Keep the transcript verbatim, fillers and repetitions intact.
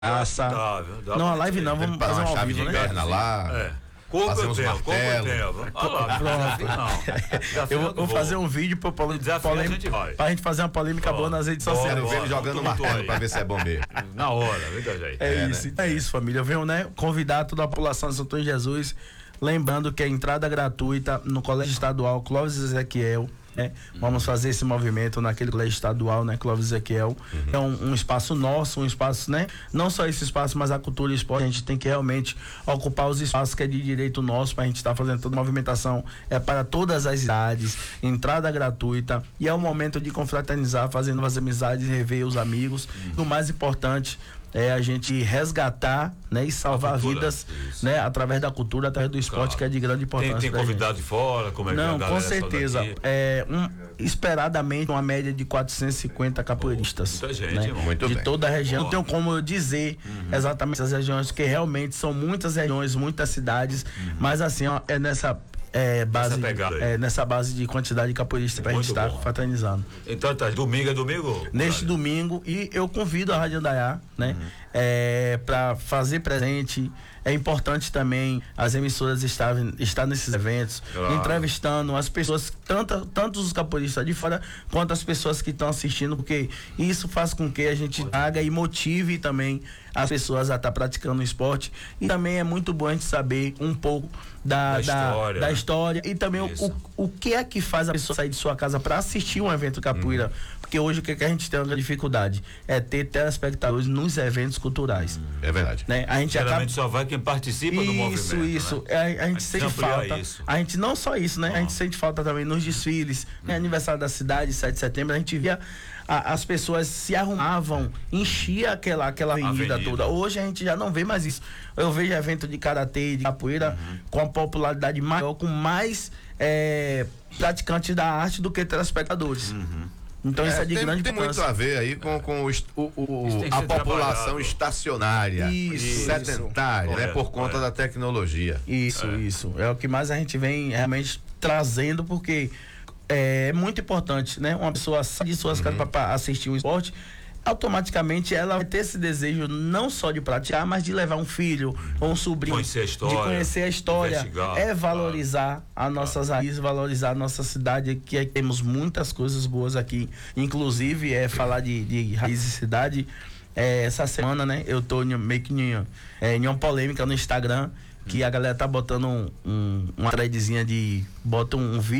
Assa. Dá, viu? Dá não, pra a live gente- não, vamos fazer uma ao vivo, né? Perna lá. É. Compra Fazer o uns tempo, compra o martelos. tempo. Olha lá, desafio não. Desafio Eu vou, não vou fazer um vídeo pro pole, Desafio a polêmica, gente vai. pra gente fazer uma polêmica Ó, boa nas redes bora, sociais. Quero ver ele Bora, jogando tumultua martelo aí. pra ver se é bom mesmo. Na hora, veja aí. É, É, isso, é isso, família. Eu venho, né, convidar toda a população de São Antônio de Jesus, lembrando que a entrada gratuita no Colégio Estadual Clóvis Ezequiel, né? Vamos fazer esse movimento naquele colégio estadual, né, Clóvis Ezequiel. Uhum. É um, um espaço nosso, um espaço, né? Não só esse espaço, mas a cultura e o esporte. A gente tem que realmente ocupar os espaços que é de direito nosso, pra gente estar tá fazendo toda a movimentação. É para todas as idades, entrada gratuita. E é o momento de confraternizar, fazer novas amizades, rever os amigos. Uhum. O mais importante é a gente resgatar, né, e salvar vidas, isso, né, através da cultura, através do esporte, claro, que é de grande importância. Tem, tem convidado de fora, como é que Não, é a galera com certeza. É, um, esperadamente, uma média de quatrocentos e cinquenta capoeiristas. Oh, muita gente, né, muito de bem. toda a região. Oh. Não tenho como eu dizer uhum. exatamente as regiões, porque realmente são muitas regiões, muitas cidades, uhum. mas assim, ó, é nessa É, base, é, nessa base de quantidade de capoeiristas pra gente estar fraternizando. Então tá, domingo é domingo? Neste domingo, e eu convido a Rádio Andaiá, né, uhum. é, para fazer presente. É importante também as emissoras estarem estar nesses eventos, claro, entrevistando as pessoas, tanto, tanto os capoeiristas de fora, quanto as pessoas que estão assistindo, porque isso faz com que a gente traga e motive também as pessoas a estar praticando o esporte. E também é muito bom a gente saber um pouco da, da, da, história, da né? história e também o, o que é que faz a pessoa sair de sua casa para assistir um evento capoeira. Hum. Porque hoje o que, é que a gente tem uma dificuldade é ter telespectadores nos eventos culturais. Hum. É verdade. Né? A gente geralmente acaba... só vai quem participa isso, do movimento. Isso, isso. Né? A, a gente sente falta. Isso. A gente não só isso, né? Uhum. A gente sente falta também nos desfiles, uhum. né? Aniversário da cidade, sete de setembro, a gente via a, as pessoas se arrumavam, enchia aquela, aquela avenida, avenida toda. Hoje a gente já não vê mais isso. Eu vejo evento de karatê, de capoeira, uhum. com a popularidade maior, com mais é, praticantes da arte do que telespectadores. Uhum. Então é, isso é de tem, grande tem muito a ver aí com, com o, o, o, a população estacionária, isso, sedentária, isso. né? Correto, por conta correto. da tecnologia. Isso, é. isso. É o que mais a gente vem realmente trazendo, porque é muito importante, né? Uma pessoa sai de suas uhum. casas para assistir um esporte, automaticamente ela vai ter esse desejo não só de praticar, mas de levar um filho ou um sobrinho, conhecer a história, de conhecer a história, é valorizar claro. as nossas claro. raízes, valorizar a nossa cidade, que é, temos muitas coisas boas aqui, inclusive é falar de, de raiz e cidade. É, essa semana, né, eu tô meio que em, é, em uma polêmica no Instagram, que a galera tá botando um, um, uma threadzinha de bota um, um vídeo